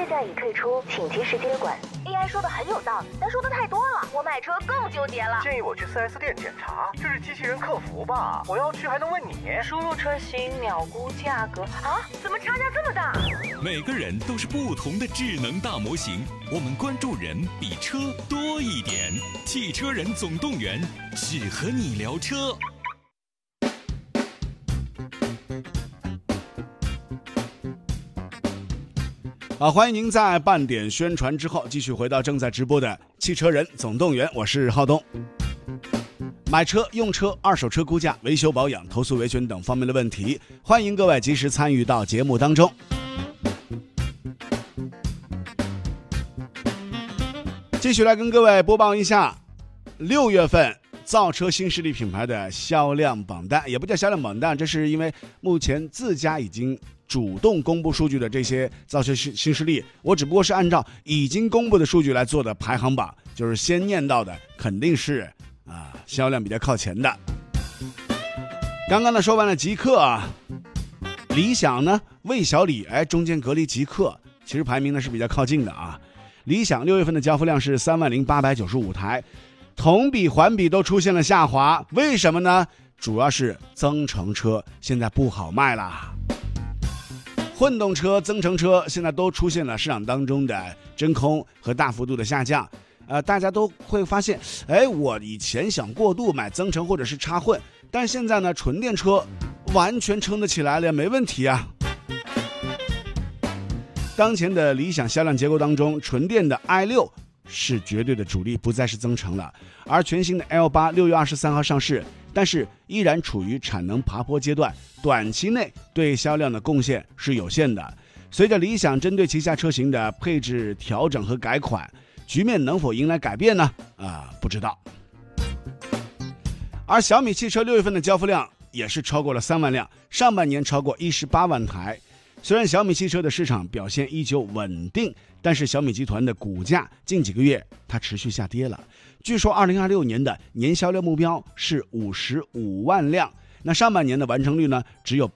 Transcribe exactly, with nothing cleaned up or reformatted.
市价已退出，请及时接管。A I 说的很有道理，但说的太多了，我买车更纠结了。 建议我去 四 S 店检查，这是机器人客服吧？我要去还能问你？ 输入车型、秒估价格啊，怎么差价这么大？ 每个人都是不同的智能大模型，我们关注人比车多一点。汽车人总动员，只和你聊车。 好，欢迎您在半点宣传之后继续回到正在直播的汽车人总动员，我是浩东。买车、用车、二手车估价、维修保养、投诉维权等方面的问题，欢迎各位及时参与到节目当中。继续来跟各位播报一下六月份造车新势力品牌的销量榜单，也不叫销量榜单，这是因为目前自家已经主动公布数据的这些造车新势力，我只不过是按照已经公布的数据来做的排行榜，就是先念到的肯定是啊销量比较靠前的。刚刚呢说完了极客啊，理想呢魏小李，哎中间隔离极客，其实排名呢是比较靠近的啊。理想六月份的交付量是三万零八百九十五台，同比环比都出现了下滑，为什么呢？主要是增程车现在不好卖啦。混动车、增程车现在都出现了市场当中的真空和大幅度的下降，呃，大家都会发现，哎，我以前想过度买增程或者是插混，但现在呢，纯电车完全撑得起来了，没问题啊。当前的理想销量结构当中，纯电的 i 六 是绝对的主力，不再是增程了，而全新的 L 八 六月二十三号上市，但是依然处于产能爬坡阶段，短期内对销量的贡献是有限的。随着理想针对旗下车型的配置调整和改款，局面能否迎来改变呢？啊、呃，不知道。而小米汽车六月份的交付量也是超过了三万辆，上半年超过一十八万台。虽然小米汽车的市场表现依旧稳定，但是小米集团的股价近几个月它持续下跌了。据说二零二六年的年销量目标是五十五万辆，那上半年的完成率呢只有